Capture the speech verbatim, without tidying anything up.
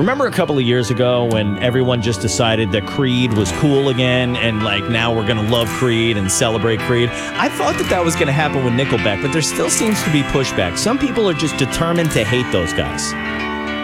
Remember a couple of years ago when everyone just decided that Creed was cool again and like now we're going to love Creed and celebrate Creed? I thought that that was going to happen with Nickelback, but there still seems to be pushback. Some people are just determined to hate those guys.